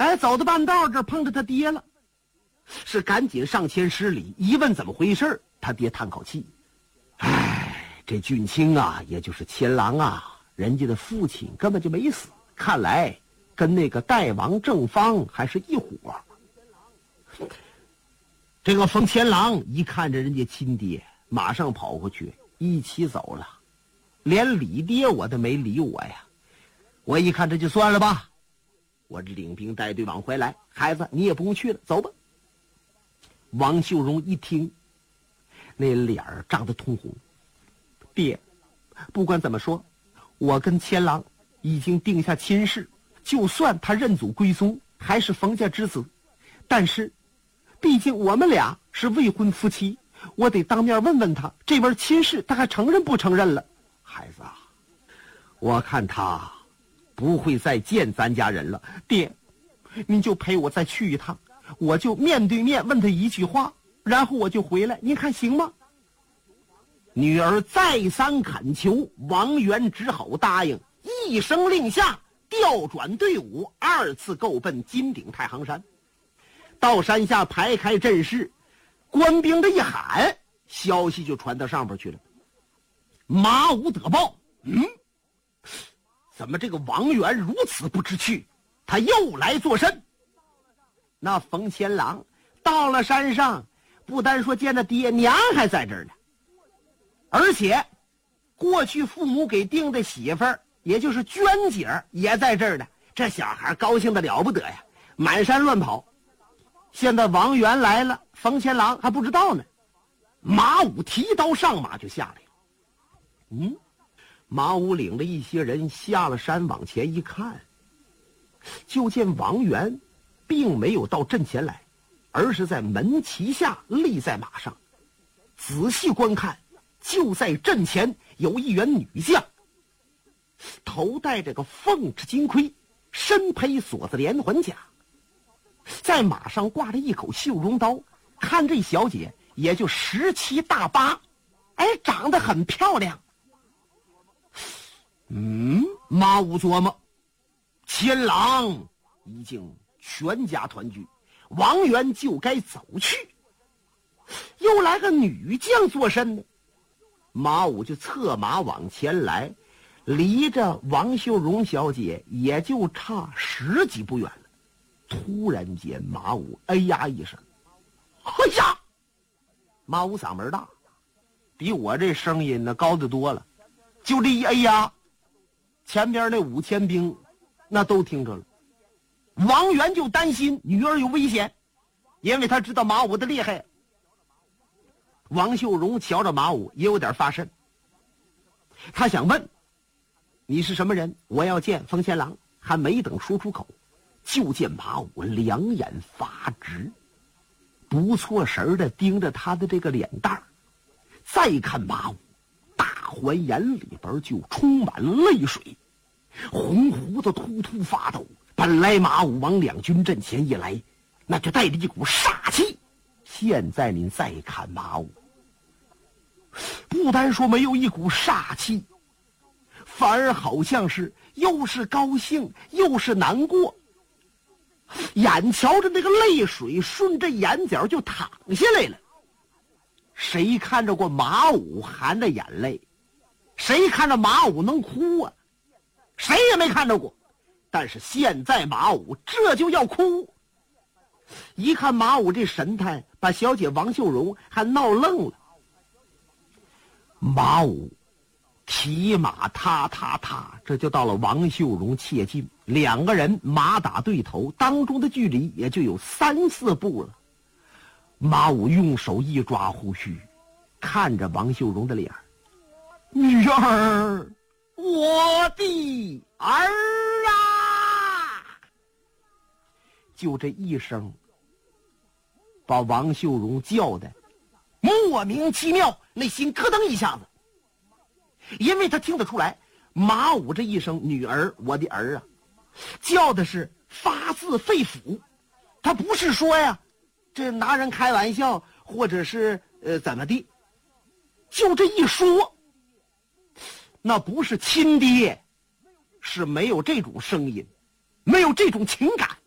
哎，走到半道这碰着他爹了，是赶紧上前施礼，一问怎么回事，他爹叹口气：“哎，这俊清啊，也就是千郎啊，人家的父亲根本就没死，看来跟那个代王正方还是一伙。”这个冯千郎一看着人家亲爹，马上跑过去一起走了，连理爹我都没理我呀。我一看这就算了吧，我这领兵带队往回来，孩子你也不用去了，走吧。王秀荣一听，那脸儿涨得通红。爹，不管怎么说，我跟千郎已经定下亲事，就算他认祖归宗，还是冯家之子，但是毕竟我们俩是未婚夫妻，我得当面问问他，这门亲事他还承认不承认了。孩子啊，我看他不会再见咱家人了。爹，您就陪我再去一趟，我就面对面问他一句话，然后我就回来，您看行吗？女儿再三恳求，王元只好答应，一声令下，调转队伍，二次够奔金顶太行山。到山下排开阵势，官兵的一喊，消息就传到上边去了。马武得报，怎么这个王元如此不知趣，他又来作甚？那冯千郎到了山上，不单说见了爹娘还在这儿呢，而且过去父母给定的媳妇儿，也就是娟姐也在这儿呢。这小孩高兴的了不得呀，满山乱跑。现在王元来了，冯千郎还不知道呢。马武提刀上马就下来了。马武领着一些人下了山，往前一看，就见王元并没有到阵前来，而是在门旗下立在马上。仔细观看，就在阵前有一员女将，头戴着个凤翅金盔，身披锁子连环甲，在马上挂着一口绣绒刀。看这小姐也就17大8，长得很漂亮。马武琢磨，千郎已经全家团聚，王元就该走去，又来个女将作甚呢？马武就策马往前来，离着王秀荣小姐也就差10几步远了。突然间，马武哎呀一声，哎呀！马武嗓门大，比我这声音呢高得多了。就这一哎呀，前边那5000兵那都听着了。王元就担心女儿有危险，因为他知道马武的厉害。王秀荣瞧着马武也有点发瘆，他想问你是什么人，我要见冯千郎。还没等说出口，就见马武两眼发直，不错神的盯着他的这个脸蛋儿。再看马武大环眼里边就充满泪水，红胡子突突发抖。本来马武往两军阵前一来，那就带着一股煞气。现在您再看马武，不单说没有一股煞气，反而好像是又是高兴又是难过。眼瞧着那个泪水顺着眼角就淌下来了。谁看着过马武含着眼泪？谁看着马武能哭啊？谁也没看着过。但是现在马武这就要哭。一看马武这神态，把小姐王秀荣还闹愣了。马武骑马踏，这就到了王秀荣切近，两个人马打对头，当中的距离也就有3、4步了。马武用手一抓胡须，看着王秀荣的脸，女儿，我的儿啊！就这一声，把王秀荣叫的莫名其妙，内心咯噔一下子。因为他听得出来，马武这一声女儿，我的儿啊，叫的是发自肺腑。他不是说呀这拿人开玩笑，或者是怎么的，就这一说，那不是亲爹，是没有这种声音，没有这种情感。